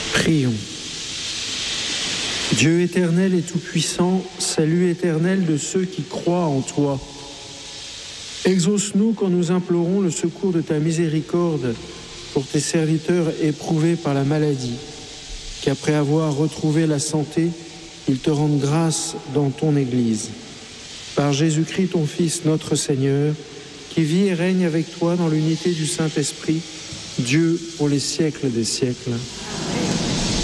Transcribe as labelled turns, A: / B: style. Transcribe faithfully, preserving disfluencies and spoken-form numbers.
A: Prions. Dieu éternel et tout-puissant, salut éternel de ceux qui croient en toi. Exauce-nous quand nous implorons le secours de ta miséricorde pour tes serviteurs éprouvés par la maladie, qu'après avoir retrouvé la santé, ils te rendent grâce dans ton Église. Par Jésus-Christ, ton Fils, notre Seigneur, qui vit et règne avec toi dans l'unité du Saint-Esprit, Dieu pour les siècles des siècles.